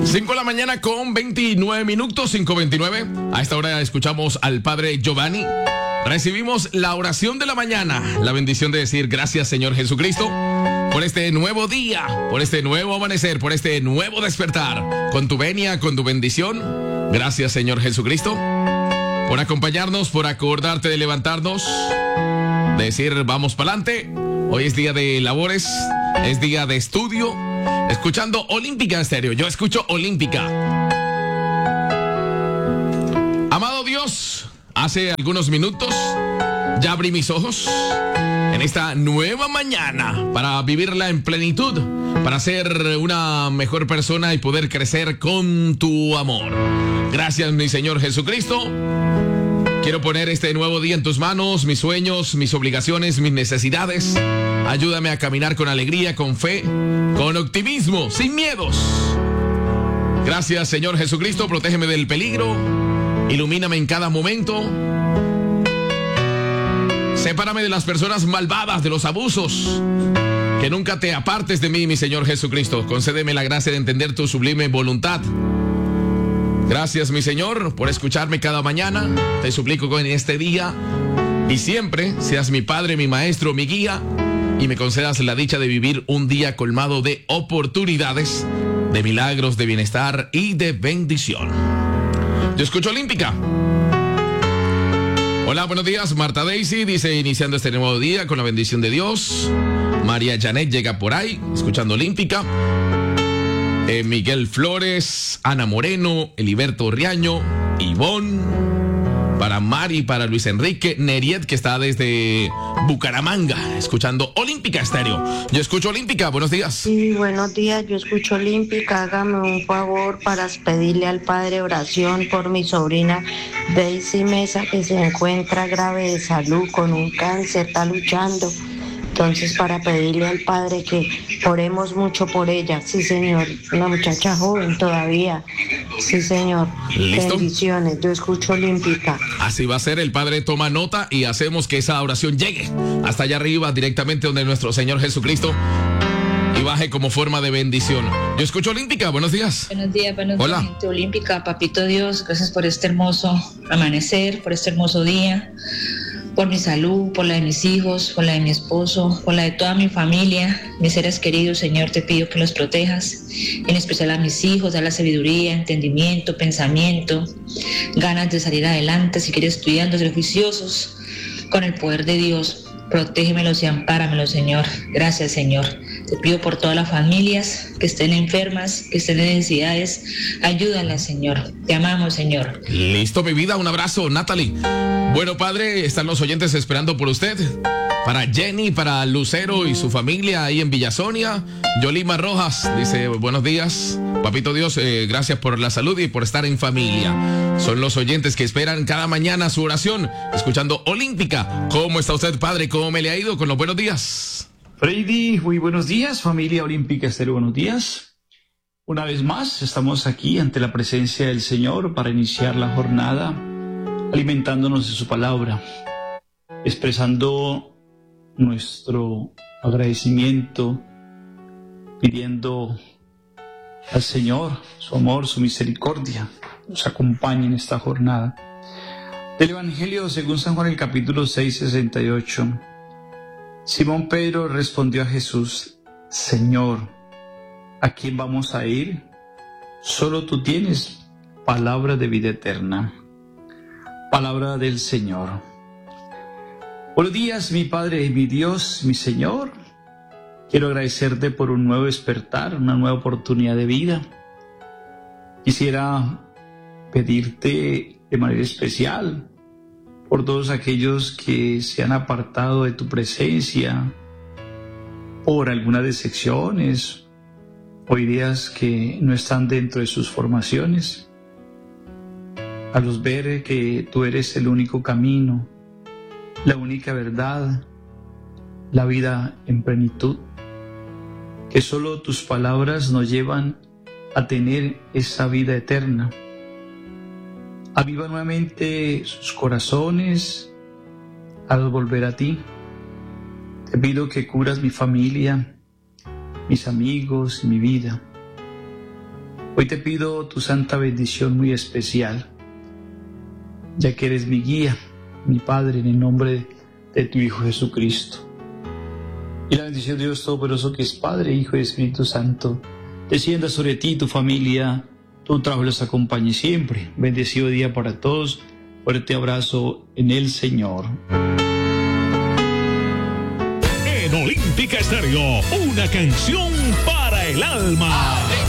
5 de la mañana con 29 minutos, 5:29. A esta hora escuchamos al Padre Giovanni. Recibimos la oración de la mañana, la bendición de decir gracias, Señor Jesucristo, por este nuevo día, por este nuevo amanecer, por este nuevo despertar. Con tu venia, con tu bendición. Gracias, Señor Jesucristo, por acompañarnos, por acordarte de levantarnos, de decir vamos para adelante. Hoy es día de labores, es día de estudio. Escuchando Olímpica Estéreo. Yo escucho Olímpica. Amado Dios, hace algunos minutos ya abrí mis ojos en esta nueva mañana para vivirla en plenitud, para ser una mejor persona y poder crecer con tu amor. Gracias, mi Señor Jesucristo. Quiero poner este nuevo día en tus manos, mis sueños, mis obligaciones, mis necesidades. Ayúdame a caminar con alegría, con fe, con optimismo, sin miedos. Gracias, Señor Jesucristo, protégeme del peligro, ilumíname en cada momento. Sepárame de las personas malvadas, de los abusos. Que nunca te apartes de mí, mi Señor Jesucristo. Concédeme la gracia de entender tu sublime voluntad. Gracias, mi Señor, por escucharme cada mañana. Te suplico que en este día y siempre seas mi Padre, mi Maestro, mi guía, y me concedas la dicha de vivir un día colmado de oportunidades, de milagros, de bienestar y de bendición. Yo escucho Olímpica. Hola, buenos días. Marta Daisy dice, iniciando este nuevo día con la bendición de Dios. María Janet llega por ahí, escuchando Olímpica. Miguel Flores, Ana Moreno, Eliberto Riaño, Ivonne, para Mari, para Luis Enrique, Neriet, que está desde Bucaramanga, escuchando Olímpica Estéreo. Yo escucho Olímpica, buenos días. Sí, buenos días, yo escucho Olímpica. Hágame un favor para pedirle al Padre oración por mi sobrina Daisy Mesa, que se encuentra grave de salud con un cáncer, está luchando. Entonces, para pedirle al Padre que oremos mucho por ella. Sí, Señor. Una muchacha joven todavía. Sí, Señor. ¿Listo? Bendiciones. Yo escucho Olímpica. Así va a ser. El Padre toma nota y hacemos que esa oración llegue hasta allá arriba, directamente donde nuestro Señor Jesucristo, y baje como forma de bendición. Yo escucho Olímpica. Buenos días. Buenos días, Hola. gente Olímpica. Papito Dios, gracias por este hermoso amanecer, por este hermoso día, por mi salud, por la de mis hijos, por la de mi esposo, por la de toda mi familia, mis seres queridos. Señor, te pido que los protejas, en especial a mis hijos, da la sabiduría, entendimiento, pensamiento, ganas de salir adelante, si quieres estudiando, ser juiciosos con el poder de Dios. Protégemelos y ampáramelos, Señor. Gracias, Señor. Te pido por todas las familias que estén enfermas, que estén en necesidades. Ayúdalas, Señor. Te amamos, Señor. Listo, mi vida. Un abrazo, Natalie. Bueno, Padre, están los oyentes esperando por usted. Para Jenny, para Lucero y su familia ahí en Villasonia. Yolima Rojas dice, buenos días. Papito Dios, gracias por la salud y por estar en familia. Son los oyentes que esperan cada mañana su oración, escuchando Olímpica. ¿Cómo está usted, Padre? ¿Cómo me le ha ido con los buenos días? Freddy, muy buenos días, familia Olímpica Estéreo, buenos días. Una vez más, estamos aquí ante la presencia del Señor para iniciar la jornada, alimentándonos de su palabra, expresando nuestro agradecimiento, pidiendo al Señor su amor, su misericordia, nos acompañe en esta jornada. Del Evangelio según San Juan, el capítulo 6, 68. Simón Pedro respondió a Jesús, Señor, ¿a quién vamos a ir? Solo tú tienes palabra de vida eterna. Palabra del Señor. Buenos días, mi Padre y mi Dios, mi Señor. Quiero agradecerte por un nuevo despertar, una nueva oportunidad de vida. Quisiera pedirte de manera especial por todos aquellos que se han apartado de tu presencia, por algunas decepciones o ideas que no están dentro de sus formaciones. A los ver que tú eres el único camino, la única verdad, la vida en plenitud, que solo tus palabras nos llevan a tener esa vida eterna. Aviva nuevamente sus corazones al volver a ti. Te pido que curas mi familia, mis amigos y mi vida. Hoy te pido tu santa bendición muy especial, ya que eres mi guía, mi Padre, en el nombre de tu Hijo Jesucristo. Y la bendición de Dios Todopoderoso, que es Padre, Hijo y Espíritu Santo, descienda sobre ti y tu familia, tu trabajo los acompañe siempre. Bendecido día para todos. Fuerte abrazo en el Señor. En Olímpica Estéreo, una canción para el alma.